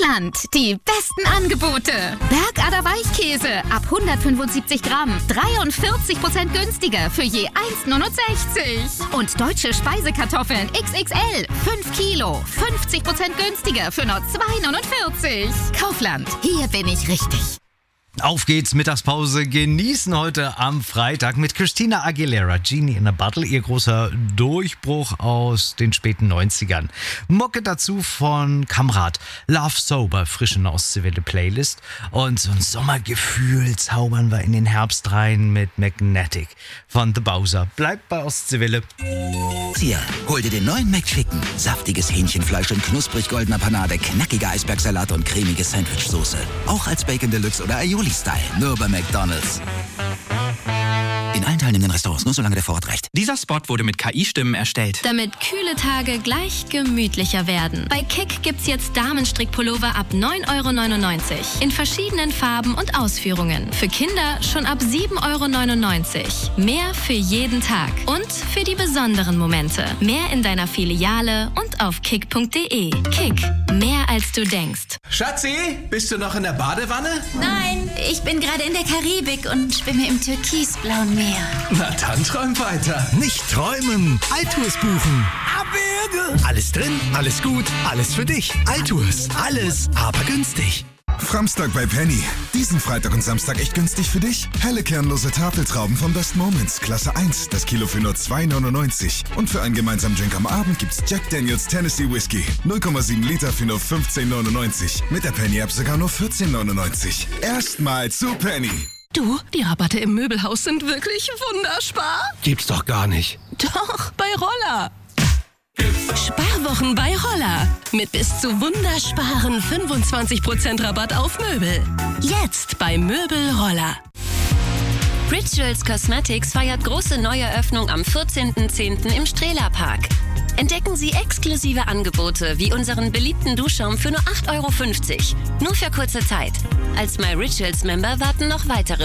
Kaufland, die besten Angebote. Bergader Weichkäse ab 175 Gramm, 43% günstiger für je 1,69. Und deutsche Speisekartoffeln XXL, 5 Kilo, 50% günstiger für nur 2,49. Kaufland, hier bin ich richtig. Auf geht's, Mittagspause genießen heute am Freitag mit Christina Aguilera, Genie in a Bottle, ihr großer Durchbruch aus den späten 90ern. Mucke dazu von Kamrat, Love Sober, frische Ostseewelle Playlist und so ein Sommergefühl zaubern wir in den Herbst rein mit Magnetic von The Bowser. Bleibt bei Ostseewelle. Hier, hol dir den neuen McChicken. Saftiges Hähnchenfleisch in knusprig goldener Panade, knackiger Eisbergsalat und cremige Sandwichsoße. Auch als Bacon Deluxe oder Aioli-Style. Nur bei McDonald's. In allen teilnehmenden Restaurants, nur solange der Vorrat reicht. Dieser Spot wurde mit KI-Stimmen erstellt. Damit kühle Tage gleich gemütlicher werden. Bei Kick gibt's jetzt Damenstrickpullover ab 9,99 € in verschiedenen Farben und Ausführungen. Für Kinder schon ab 7,99 €. Mehr für jeden Tag und für die besonderen Momente. Mehr in deiner Filiale und auf kick.de. Kick, mehr als du denkst. Schatzi, bist du noch in der Badewanne? Nein, ich bin gerade in der Karibik und schwimme im türkisblauen Meer. Na dann träum weiter. Nicht träumen, Altours buchen. Abwürge. Alles drin, alles gut, alles für dich. Altours, alles, aber günstig. Framstag bei Penny. Diesen Freitag und Samstag echt günstig für dich? Helle kernlose Tafeltrauben von Best Moments, Klasse 1, das Kilo für nur 2,99 €. Und für einen gemeinsamen Drink am Abend gibt's Jack Daniels Tennessee Whiskey. 0,7 Liter für nur 15,99 €. Mit der Penny-App sogar nur 14,99 €. Erstmal zu Penny. Du, die Rabatte im Möbelhaus sind wirklich wunderbar. Gibt's doch gar nicht. Doch, bei Roller. Sparwochen bei Roller. Mit bis zu wundersparen 25% Rabatt auf Möbel. Jetzt bei Möbel Roller. Rituals Cosmetics feiert große Neueröffnung am 14.10. im Strehler-Park. Entdecken Sie exklusive Angebote wie unseren beliebten Duschschaum für nur 8,50 €. Nur für kurze Zeit. Als My Rituals Member warten noch weitere